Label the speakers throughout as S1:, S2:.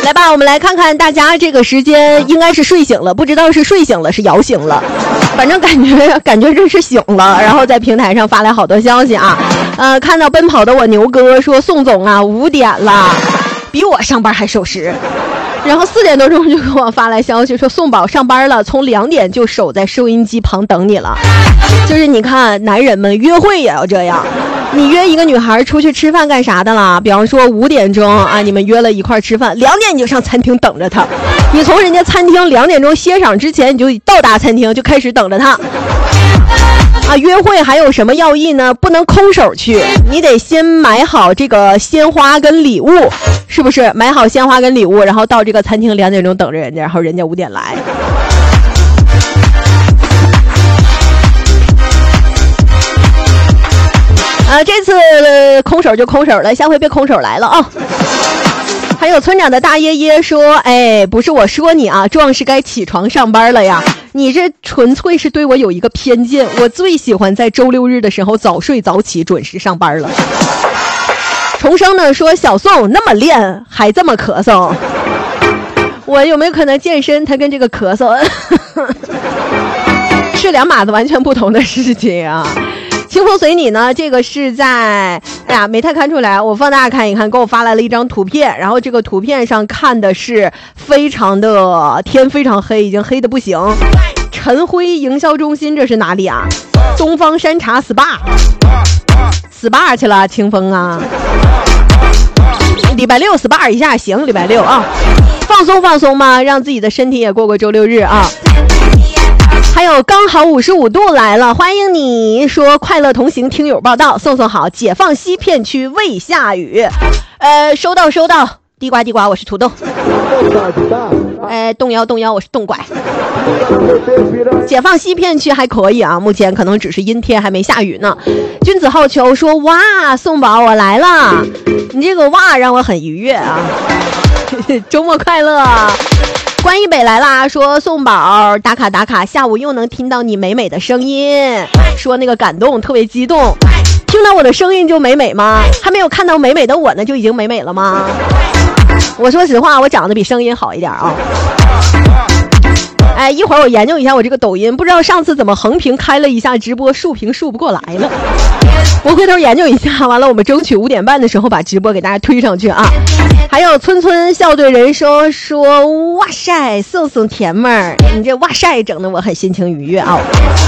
S1: 来吧，我们来看看大家这个时间应该是睡醒了，不知道是睡醒了是摇醒了，反正感觉这是醒了，然后在平台上发来好多消息啊。看到奔跑的我牛哥说宋总啊5点了，比我上班还守时。然后4点多钟就给我发来消息说宋宝上班了，从2点就守在收音机旁等你了。就是你看男人们约会也要这样，你约一个女孩出去吃饭干啥的啦？比方说5点钟啊，你们约了一块吃饭，2点你就上餐厅等着她。你从人家餐厅2点钟歇晌之前，你就到达餐厅就开始等着她。啊，约会还有什么要义呢？不能空手去，你得先买好这个鲜花跟礼物，是不是？买好鲜花跟礼物，然后到这个餐厅2点钟等着人家，然后人家5点来。这次空手就空手了，下回别空手来了啊！还有村长的大爷爷说，哎，不是我说你啊，壮士该起床上班了呀，你这纯粹是对我有一个偏见，我最喜欢在周6日的时候早睡早起准时上班了。重生呢说，小宋那么练还这么咳嗽，我有没有可能健身他跟这个咳嗽是两码子完全不同的事情啊。清风随你呢，这个是在没太看出来，我放大看一看，给我发来了一张图片，然后这个图片上看的是非常的天非常黑，已经黑的不行。晨辉营销中心这是哪里啊？东方山茶 SPA 去了，清风啊。礼拜六 SPA 一下行，礼拜六啊，放松放松嘛，让自己的身体也过过周6日啊。还有刚好55度来了，欢迎你。说快乐同行听友报道，宋宋好，解放西片区未下雨。收到，地瓜地瓜，我是土豆。动摇我是冻拐。解放西片区还可以啊，目前可能只是阴天，还没下雨呢。君子好逑说，哇，宋宝我来了，你这个哇让我很愉悦啊。周末快乐。关一北来啦，说宋宝打卡，下午又能听到你美美的声音，说那个感动，特别激动。听到我的声音就美美吗？还没有看到美美的我呢，就已经美美了吗？我说实话，我长得比声音好一点啊。一会儿我研究一下我这个抖音，不知道上次怎么横屏开了一下直播，竖屏竖不过来了。我回头研究一下，完了我们争取5点半的时候把直播给大家推上去啊。还有村笑对人说，哇塞，宋宋甜妹儿，你这哇塞整得我很心情愉悦啊，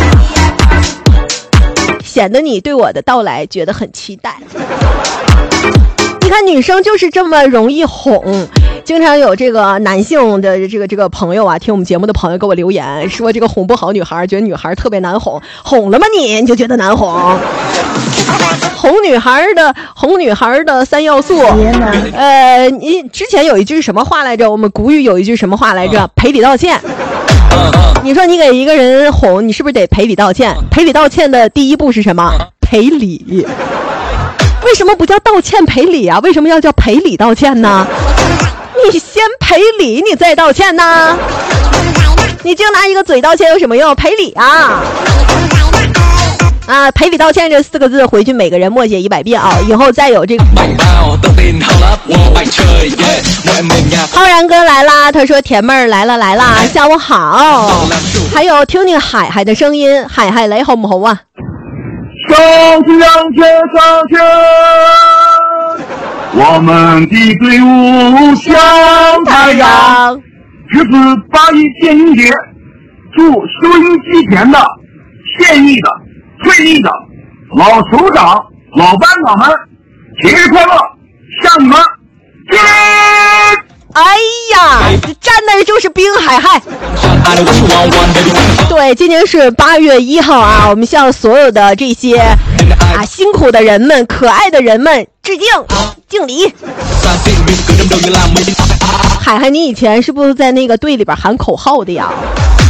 S1: 显得你对我的到来觉得很期待。你看女生就是这么容易哄，经常有这个男性的这个朋友啊，听我们节目的朋友给我留言说，这个哄不好女孩，觉得女孩特别难哄，哄了吗你就觉得难哄。哄女孩的3要素，你之前有一句什么话来着？我们古语有一句什么话来着？赔礼道歉。你说你给一个人哄，你是不是得赔礼道歉？赔礼道歉的第一步是什么？赔礼。为什么不叫道歉赔礼啊？为什么要叫赔礼道歉呢？你先赔礼，你再道歉呢？你就拿一个嘴道歉有什么用？赔礼啊！赔礼道歉这4个字回去每个人默写100遍啊！以后再有这个。浩然哥来啦，他说甜妹儿来啦，下午好。还有听听海海的声音，海海来好不好啊？
S2: 上天上天，我们的队伍像太阳。值此8一建军节，祝收音机前的、现役的、退役的老首长、老班长们节日快乐！向你们敬礼！
S1: 哎呀，站那儿就是滨海嗨。对，今天是8月1号啊，我们向所有的这些辛苦的人们、可爱的人们致敬、敬礼。海海，你以前是不是在那个队里边喊口号的呀？